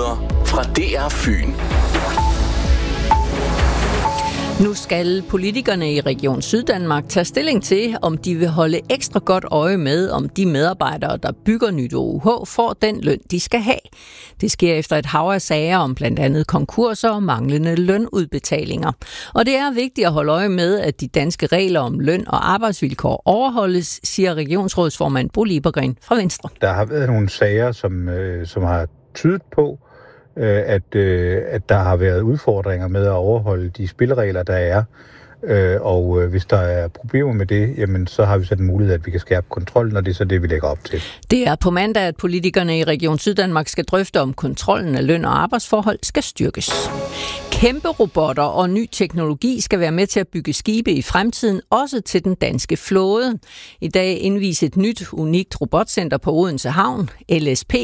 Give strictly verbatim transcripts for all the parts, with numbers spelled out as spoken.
Nyheder fra D R Fyn. Nu skal politikerne i Region Syddanmark tage stilling til, om de vil holde ekstra godt øje med, om de medarbejdere, der bygger nyt O U H, får den løn, de skal have. Det sker efter et hav af sager om blandt andet konkurser og manglende lønudbetalinger. Og det er vigtigt at holde øje med, at de danske regler om løn og arbejdsvilkår overholdes, siger regionsrådsformand Bo Liebergreen fra Venstre. Der har været nogle sager, som, som har tydet på, At, øh, at der har været udfordringer med at overholde de spilleregler, der er. Øh, og øh, hvis der er problemer med det, jamen, så har vi så den mulighed, at vi kan skærpe kontrollen, og det er så det, vi lægger op til. Det er på mandag, at politikerne i Region Syddanmark skal drøfte, om kontrollen af løn og arbejdsforhold skal styrkes. Kæmpe robotter og ny teknologi skal være med til at bygge skibe i fremtiden, også til den danske flåde. I dag indviser et nyt, unikt robotcenter på Odense Havn, L S P,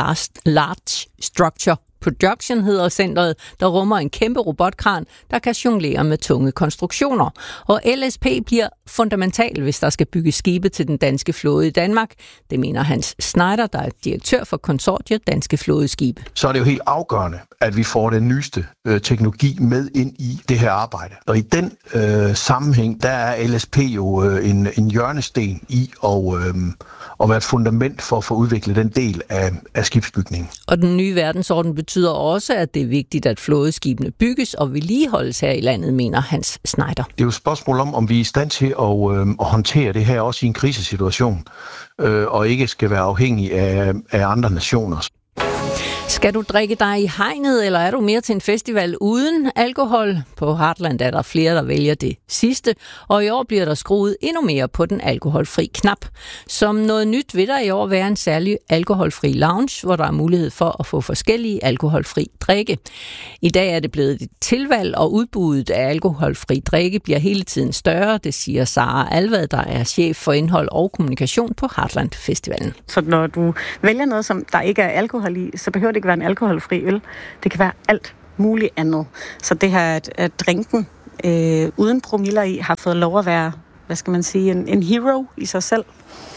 Large Structure Production hedder centret, der rummer en kæmpe robotkran, der kan jonglere med tunge konstruktioner. Og L S P bliver fundamental, hvis der skal bygge skibe til den danske flåde i Danmark. Det mener Hans Schneider, der er direktør for konsortiet Danske Flådeskibe. Så er det jo helt afgørende, at vi får den nyeste øh, teknologi med ind i det her arbejde. Og i den øh, sammenhæng, der er L S P jo øh, en, en hjørnesten i og, øh, at være et fundament for at få udviklet den del af, af skibsbygningen. Og den nye verdensorden betyder også, at det er vigtigt, at flådeskibene bygges og vedligeholdes her i landet, mener Hans Schneider. Det er jo et spørgsmål om, om vi er i stand til at, øh, at håndtere det her også i en krisesituation, øh, og ikke skal være afhængig af, af andre nationer. Skal du drikke dig i hegnet, eller er du mere til en festival uden alkohol? På Heartland er der flere, der vælger det sidste, og i år bliver der skruet endnu mere på den alkoholfri knap. Som noget nyt vil der i år være en særlig alkoholfri lounge, hvor der er mulighed for at få forskellige alkoholfri drikke. I dag er det blevet et tilvalg, og udbuddet af alkoholfri drikke bliver hele tiden større, det siger Sara Alvad, der er chef for indhold og kommunikation på Heartland Festivalen. Så når du vælger noget, som der ikke er alkohol i, så behøver det ikke være en alkoholfri øl. Det kan være alt muligt andet. Så det her, at, at drinken øh, uden promiller i, har fået lov at være, hvad skal man sige, en, en hero i sig selv,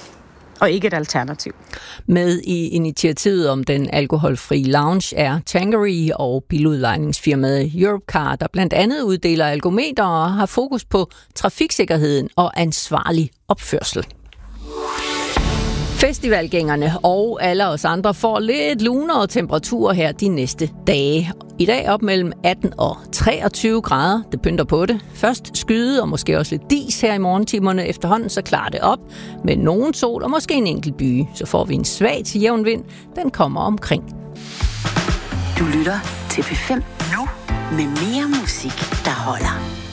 og ikke et alternativ. Med i initiativet om den alkoholfri lounge er Tangery og biludlejningsfirmaet Europcar, der blandt andet uddeler alkometer og har fokus på trafiksikkerheden og ansvarlig opførsel. Festivalgængerne og alle os andre får lidt lunere temperaturer her de næste dage. I dag op mellem atten og treogtyve grader. Det pynter på det. Først skyde og måske også lidt dis her i morgentimerne. Efterhånden så klarer det op med nogen sol og måske en enkelt byge. Så får vi en svag til jævn vind. Den kommer omkring. Du lytter til P fem nu med mere musik, der holder.